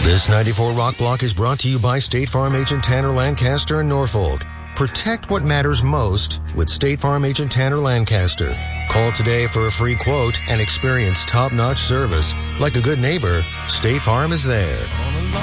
This 94 Rock Block is brought to you by State Farm agent Tanner Lancaster in Norfolk. Protect what matters most with State Farm agent Tanner Lancaster. Call today for a free quote and experience top-notch service. Like a good neighbor, State Farm is there.